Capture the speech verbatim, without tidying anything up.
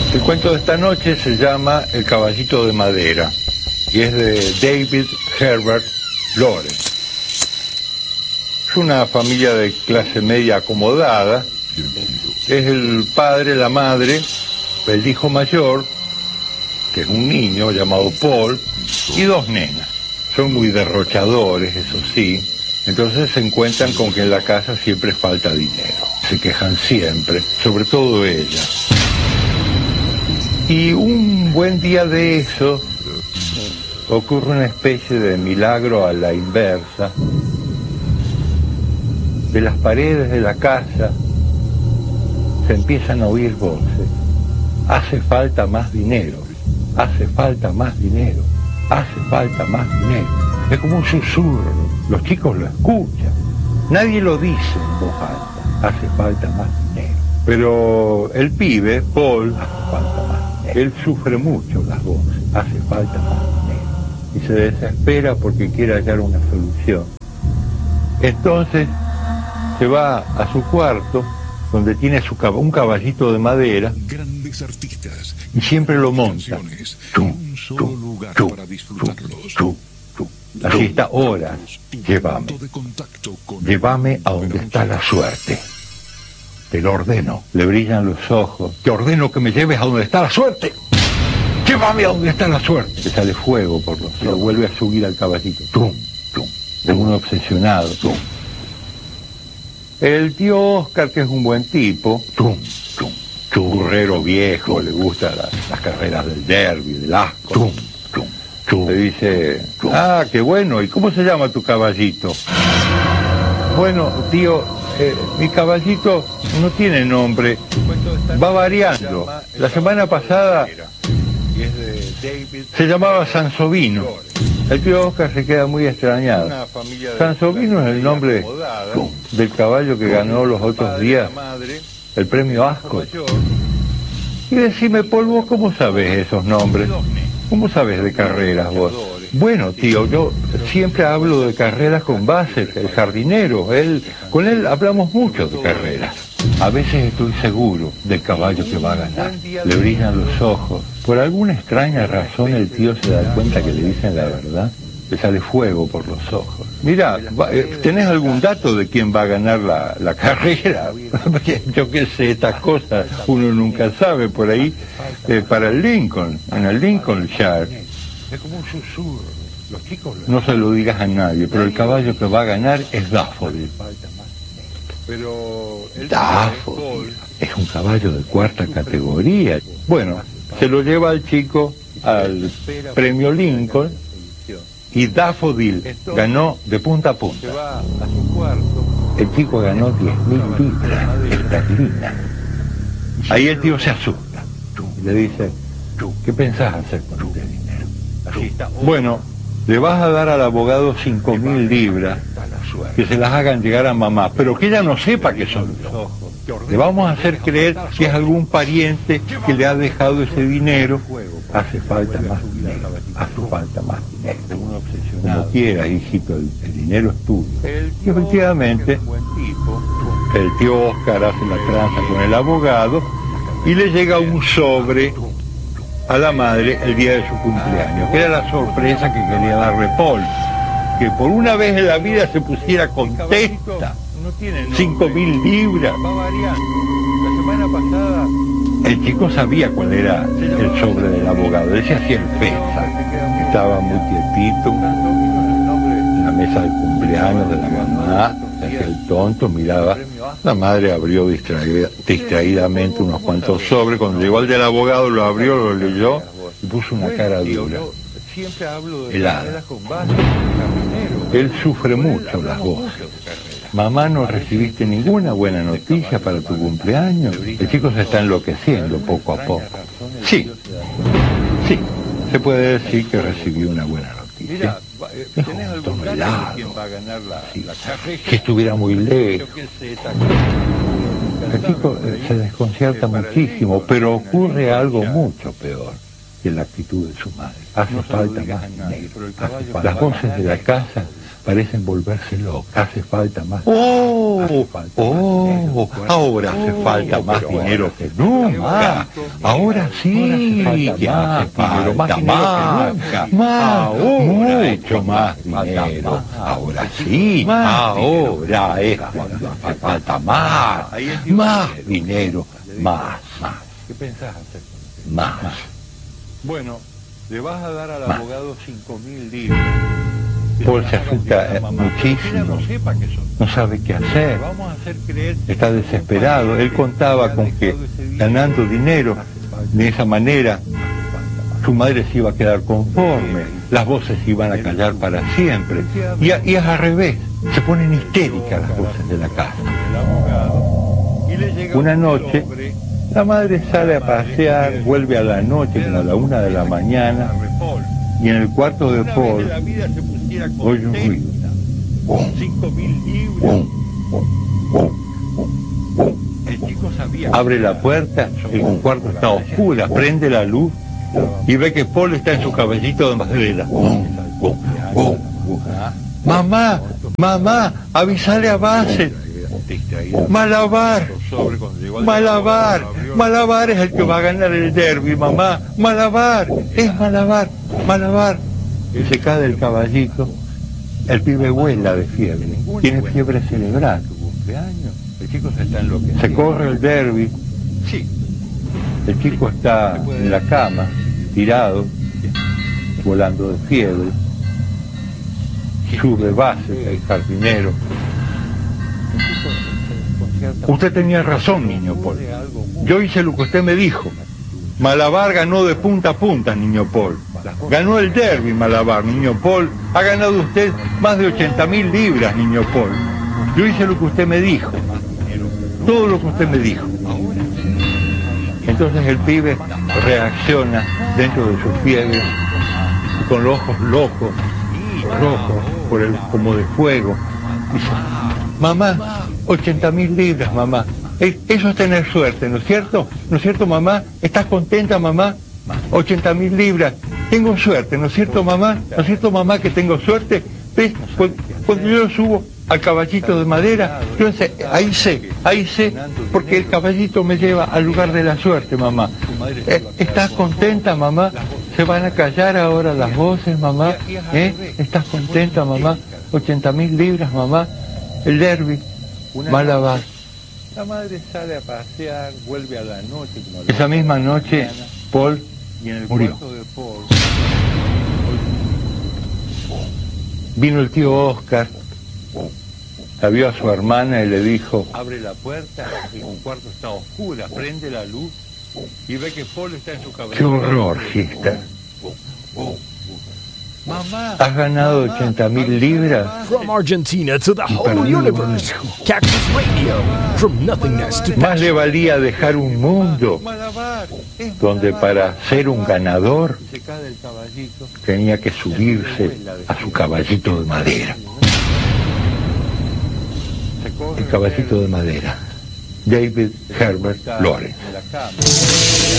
El cuento de esta noche se llama El caballito de madera y es de David Herbert Lawrence. Es una familia de clase media acomodada. Es el padre, la madre, el hijo mayor, que es un niño llamado Paul, y dos nenas. Son muy derrochadores, eso sí. Entonces se encuentran con que en la casa siempre falta dinero. Se quejan siempre, sobre todo ella. Y un buen día de eso ocurre una especie de milagro a la inversa. De las paredes de la casa se empiezan a oír voces. Hace falta más dinero, hace falta más dinero, hace falta más dinero. Es como un susurro, los chicos lo escuchan. Nadie lo dice en voz alta, hace falta más dinero. Pero el pibe, Paul, hace falta más dinero. Él sufre mucho las voces, hace falta más dinero. Y se desespera porque quiere hallar una solución. Entonces se va a su cuarto, donde tiene su cab- un caballito de madera, grandes artistas, y siempre lo monta. Tú, un solo tú, lugar tú, para disfrutarlos. tú, tú. Así está horas. Llévame, Punto de contacto con llévame a donde está la suerte. Te lo ordeno. Le brillan los ojos. Te ordeno que me lleves a donde está la suerte. Llévame a donde está la suerte. Le sale fuego por los ojos. Lo vuelve a subir al caballito. Tú, tú. Es un obsesionado. Tú. El tío Oscar, que es un buen tipo, tum, tum, churrero viejo, le gustan las, las carreras del derby, del asco, tum, tum, tum. Le dice, ah, qué bueno, ¿y cómo se llama tu caballito? Bueno, tío, eh, mi caballito no tiene nombre, va variando. La semana pasada se llamaba Sansovino. El tío Oscar se queda muy extrañado. Sansovino es el nombre del caballo que ganó los otros días el premio Ascot. Y decime, Paul, ¿vos cómo sabés esos nombres? ¿Cómo sabés de carreras vos? Bueno, tío, yo siempre hablo de carreras con Bassett, el jardinero. Él, con él hablamos mucho de carreras. A veces estoy seguro del caballo que va a ganar. Le brillan los ojos. Por alguna extraña razón el tío se da cuenta que le dicen la verdad. Le sale fuego por los ojos. Mira, ¿tenés algún dato de quién va a ganar la, la carrera? Yo qué sé, estas cosas uno nunca sabe. Por ahí, eh, para el Lincoln, en el Lincolnshire. Es como un susurro. Los chicos no se lo digas a nadie, pero el caballo que va a ganar es Daffodil. Pero Daffodil es un caballo de cuarta categoría. Bueno, se lo lleva al chico al premio Lincoln y Daffodil ganó de punta a punta. El chico ganó diez mil libras esterlinas. Ahí el tío se asusta y le dice, ¿qué pensás hacer con este dinero? Bueno, le vas a dar al abogado cinco mil libras, que se las hagan llegar a mamá, pero que ella no sepa que son yo. Le vamos a hacer creer que es algún pariente que le ha dejado ese dinero. Hace falta más dinero, hace falta más dinero. Como quieras, hijito, el, el dinero es tuyo. Y efectivamente, el tío Oscar hace la tranza con el abogado y le llega un sobre a la madre el día de su cumpleaños, que era la sorpresa que quería darle Paul, que por una vez en la vida se pusiera contenta. Cinco mil libras. La semana pasada el chico sabía cuál era el sobre del abogado, él se hacía el pesa, estaba muy quietito en la mesa del cumpleaños de la mamá, se hacía el tonto, miraba. La madre abrió distraída, distraídamente unos cuantos sobres. Cuando llegó al del abogado, lo abrió, lo leyó y puso una cara dura, helada. Él sufre mucho las voces. Mamá, no recibiste ninguna buena noticia para tu cumpleaños. El chico se está enloqueciendo poco a poco. Sí, sí, se puede decir que recibió una buena noticia. Es un tono helado, sí, que estuviera muy lejos. El chico se desconcierta muchísimo, pero ocurre algo mucho peor que la actitud de su madre. Hace falta más dinero. Las voces de la casa parecen volverse locos. Hace falta más. Oh, Hace falta oh, más ahora hace Oh, falta más pero dinero ahora que hace nunca. falta Ahora sí, Ahora que hace hace falta falta más, más, dinero que nunca. más, Ahora mucho más falta dinero. más. Ahora sí, Más ahora es cuando hace falta más, más dinero, más, más, ¿Qué pensás hacer? más. Bueno, le vas a dar al Más. abogado cinco mil libras. Paul se asusta eh, muchísimo, No sepa que son. no sabe qué hacer, Vamos a hacer creer que está desesperado. Él contaba con que ganando dinero de esa manera su madre se iba a quedar conforme, las voces se iban a callar para siempre. Y, a- y es al revés, se ponen histéricas las voces de la casa. el abogado. Y le llega Una un noche, sobre la madre sale a pasear, vuelve a la noche, como a la una de la mañana, y en el cuarto de Una vez Paul en la vida se pusiera oye un ruido. contenta, cinco mil libras. ¡Bum! ¡Bum! ¡Bum! ¡Bum! El chico sabía. Abre la puerta, el cuarto está oscuro, prende la luz y ve que Paul está en su caballito de madera. ¡Bum! ¡Bum! ¡Bum! ¡Bum! Mamá, mamá, avísale a Bassett. Malabar, Malabar, Malabar es el que va a ganar el derby, mamá. Malabar, es Malabar, Malabar. Y se cae del caballito. El pibe vuela de fiebre, tiene fiebre cerebral. Cumpleaños. El chico se está enloqueciendo. Se corre el derby, Sí. el chico está en la cama, tirado, volando de fiebre. Sube Bassett, el jardinero. Usted tenía razón, niño Paul. Yo hice lo que usted me dijo. Malabar ganó de punta a punta, niño Paul. Ganó el derby, Malabar, niño Paul. Ha ganado usted más de ochenta mil libras, niño Paul. Yo hice lo que usted me dijo. Todo lo que usted me dijo. Entonces el pibe reacciona dentro de su fiebre, con los ojos locos, rojos, por el, como de fuego. Dice, mamá, ochenta mil libras, mamá. Eh, Eso es tener suerte, ¿no es cierto? ¿No es cierto, mamá? ¿Estás contenta, mamá? ochenta mil libras. Tengo suerte, ¿no es cierto, mamá? ¿No es cierto, mamá, que tengo suerte? ¿Ves? Cu- Cuando yo subo al caballito de madera, yo sé, ahí sé, ahí sé, porque el caballito me lleva al lugar de la suerte, mamá. Eh, ¿Estás contenta, mamá? ¿Se van a callar ahora las voces, mamá? ¿Eh? ¿Estás contenta, mamá? ochenta mil libras, mamá. El derby, Malabar. La madre sale a pasear, vuelve a la noche. Como a la Esa misma noche, Paul y en el murió. cuarto de Paul. Vino el tío Oscar, la vio a su hermana y le dijo, Abre la puerta, el cuarto está oscuro, prende la luz y ve que Paul está en su cabeza. qué horror, Sister. Mamá, Has ganado ochenta mil libras. From Argentina to the whole perdido un universe. Cactus Radio. From nothingness to Más le valía dejar un mundo Malabar, es donde Malabar. para ser un ganador Se cae del caballito. tenía que subirse a su caballito de madera. Se corre El caballito de madera. David Herbert está Lawrence. en la cama.